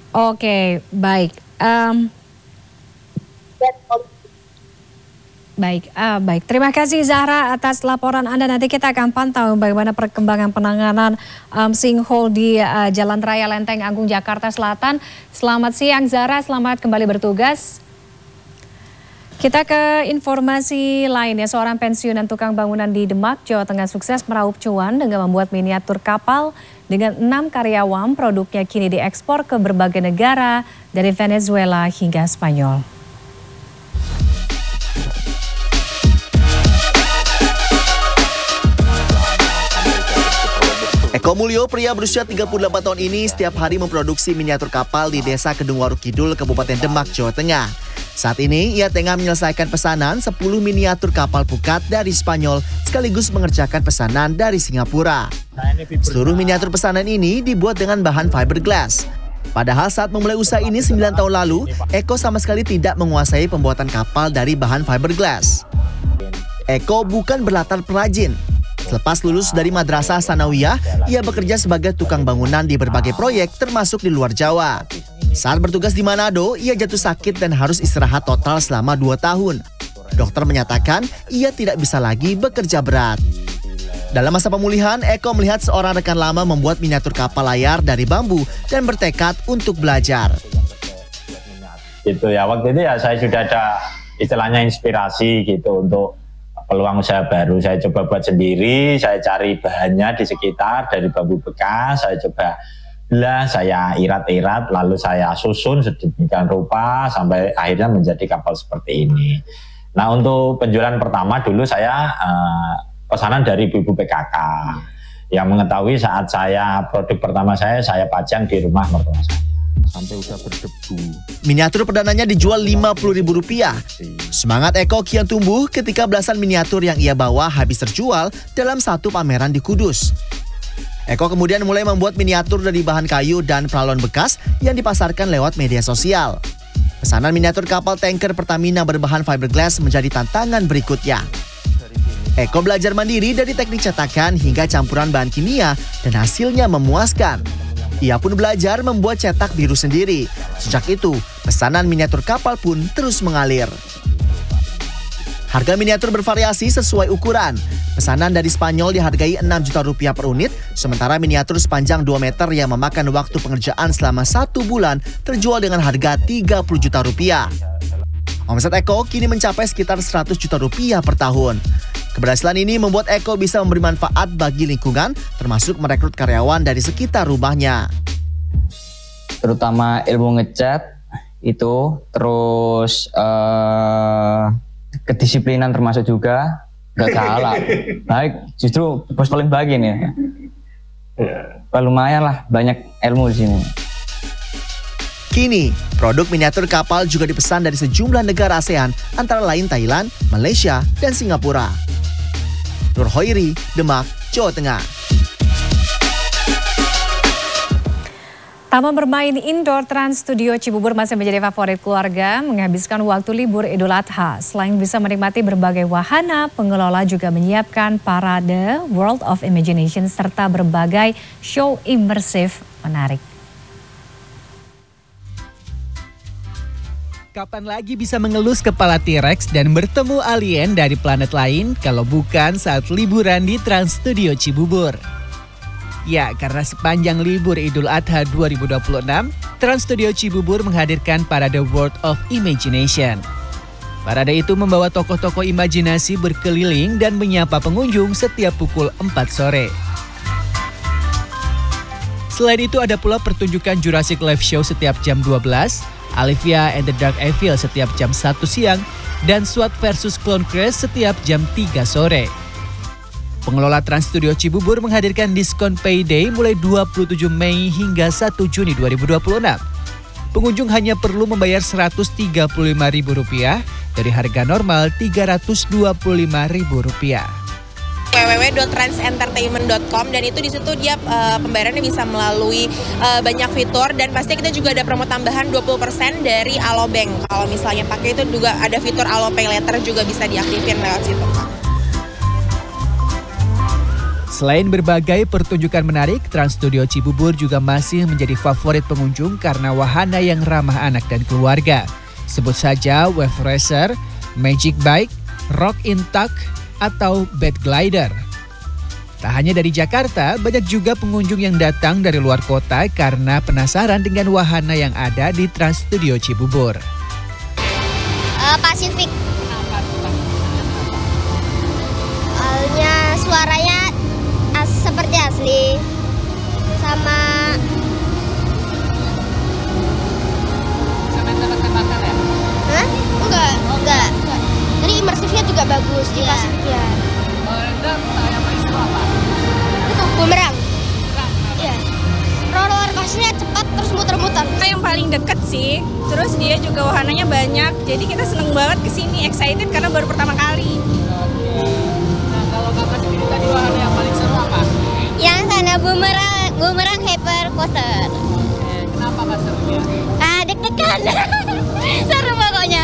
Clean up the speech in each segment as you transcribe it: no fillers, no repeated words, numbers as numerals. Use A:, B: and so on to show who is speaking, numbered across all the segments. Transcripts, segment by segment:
A: Oke, baik. Baik. Terima kasih Zahra atas laporan Anda. Nanti kita akan pantau bagaimana perkembangan penanganan sinkhole di Jalan Raya Lenteng Agung Jakarta Selatan. Selamat siang Zahra, selamat kembali bertugas. Kita ke informasi lainnya. Seorang pensiunan tukang bangunan di Demak, Jawa Tengah sukses meraup cuan dengan membuat miniatur kapal dengan 6 karyawan. Produknya kini diekspor ke berbagai negara dari Venezuela hingga Spanyol.
B: Eko Mulyo, pria berusia 38 tahun ini setiap hari memproduksi miniatur kapal di Desa Kedungwaru Kidul, Kabupaten Demak, Jawa Tengah. Saat ini ia tengah menyelesaikan pesanan 10 miniatur kapal pukat dari Spanyol sekaligus mengerjakan pesanan dari Singapura. Seluruh miniatur pesanan ini dibuat dengan bahan fiberglass. Padahal saat memulai usaha ini 9 tahun lalu, Eko sama sekali tidak menguasai pembuatan kapal dari bahan fiberglass. Eko bukan berlatar perajin. Selepas lulus dari Madrasah Sanawiyah, ia bekerja sebagai tukang bangunan di berbagai proyek termasuk di luar Jawa. Saat bertugas di Manado, ia jatuh sakit dan harus istirahat total selama 2 tahun. Dokter menyatakan ia tidak bisa lagi bekerja berat. Dalam masa pemulihan, Eko melihat seorang rekan lama membuat miniatur kapal layar dari bambu dan bertekad untuk belajar.
C: Gitu ya, waktu itu ya saya sudah ada istilahnya inspirasi gitu untuk peluang usaha baru. Saya coba buat sendiri, saya cari bahannya di sekitar dari bambu bekas, saya coba belah, saya irat-irat, lalu saya susun sedemikian rupa sampai akhirnya menjadi kapal seperti ini. Nah, untuk penjualan pertama dulu saya pesanan dari ibu-ibu PKK yang mengetahui saat saya produk pertama saya pajang di rumah mertua saya. Sampai udah berdebu.
B: Miniatur perdananya dijual Rp50.000. Semangat Eko kian tumbuh ketika belasan miniatur yang ia bawa habis terjual dalam satu pameran di Kudus. Eko kemudian mulai membuat miniatur dari bahan kayu dan pralon bekas yang dipasarkan lewat media sosial. Pesanan miniatur kapal tanker Pertamina berbahan fiberglass menjadi tantangan berikutnya. Eko belajar mandiri dari teknik cetakan hingga campuran bahan kimia dan hasilnya memuaskan. Ia pun belajar membuat cetak biru sendiri. Sejak itu, pesanan miniatur kapal pun terus mengalir. Harga miniatur bervariasi sesuai ukuran. Pesanan dari Spanyol dihargai Rp6 juta per unit, sementara miniatur sepanjang 2 meter yang memakan waktu pengerjaan selama 1 bulan terjual dengan harga Rp30 juta. Omset Eko kini mencapai sekitar Rp100 juta per tahun. Keberhasilan ini membuat Eko bisa memberi manfaat bagi lingkungan, termasuk merekrut karyawan dari sekitar rumahnya.
D: Terutama ilmu ngecat itu, terus kedisiplinan termasuk juga, nggak kalah. Baik, justru bos paling baik ini. Lumayan lah, banyak ilmu di sini.
B: Kini, produk miniatur kapal juga dipesan dari sejumlah negara ASEAN, antara lain Thailand, Malaysia, dan Singapura. Nur Hoiri, Demak, Jawa Tengah.
A: Taman bermain indoor Trans Studio Cibubur masih menjadi favorit keluarga menghabiskan waktu libur Idul Adha. Selain bisa menikmati berbagai wahana, pengelola juga menyiapkan parade World of Imagination serta berbagai show imersif menarik.
E: Kapan lagi bisa mengelus kepala T-Rex dan bertemu alien dari planet lain kalau bukan saat liburan di Trans Studio Cibubur? Ya, karena sepanjang libur Idul Adha 2026, Trans Studio Cibubur menghadirkan parade World of Imagination. Parade itu membawa tokoh-tokoh imajinasi berkeliling dan menyapa pengunjung setiap pukul 4 sore. Selain itu ada pula pertunjukan Jurassic Live Show setiap jam 12, Alivia and the Dark Evil setiap jam 1 siang, dan SWAT vs Clone Crash setiap jam 3 sore. Pengelola Trans Studio Cibubur menghadirkan diskon payday mulai 27 Mei hingga 1 Juni 2026. Pengunjung hanya perlu membayar Rp135.000 dari harga normal Rp325.000.
F: www.transentertainment.com dan itu di situ dia pembayarannya bisa melalui banyak fitur dan pasti kita juga ada promo tambahan 20% dari Alobank. Kalau misalnya pakai itu juga ada fitur Alopay Later juga bisa diaktifin lewat situ.
E: Selain berbagai pertunjukan menarik, Trans Studio Cibubur juga masih menjadi favorit pengunjung karena wahana yang ramah anak dan keluarga. Sebut saja Wave Racer, Magic Bike, Rock in Tuck, atau Bed Glider. Tak hanya dari Jakarta, banyak juga pengunjung yang datang dari luar kota karena penasaran dengan wahana yang ada di Trans Studio Cibubur.
G: Pasifik. Soalnya suaranya seperti asli, sama
H: tebak-tebakan ya?
G: Hah? Enggak. Jadi imersifnya juga bagus di Pasifik ya.
H: Yang paling seru apa?
G: Itu bumerang. Iya. Roller coasternya cepat terus muter-muter.
I: Yang paling deket sih, terus dia juga wahananya banyak, jadi kita seneng banget kesini, excited karena baru pertama kali.
H: Nah, kalau kakak sendiri tadi wahana yang paling seru apa?
G: Yang sana bumerang hyper coaster.
H: Kenapa kak serunya?
G: Deg-degan. Seru pokoknya.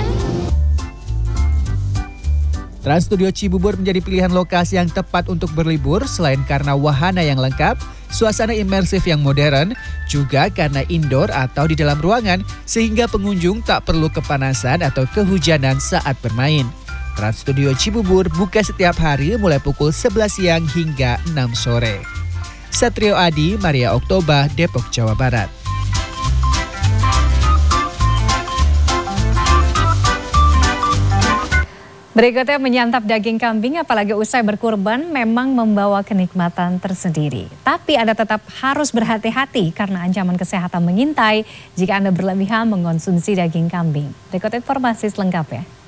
E: Trans Studio Cibubur menjadi pilihan lokasi yang tepat untuk berlibur selain karena wahana yang lengkap, suasana imersif yang modern, juga karena indoor atau di dalam ruangan sehingga pengunjung tak perlu kepanasan atau kehujanan saat bermain. Trans Studio Cibubur buka setiap hari mulai pukul 11 siang hingga 6 sore. Satrio Adi, Maria Oktober, Depok, Jawa Barat.
A: Berikutnya menyantap daging kambing apalagi usai berkurban memang membawa kenikmatan tersendiri. Tapi Anda tetap harus berhati-hati karena ancaman kesehatan mengintai jika Anda berlebihan mengonsumsi daging kambing. Berikut informasi selengkapnya.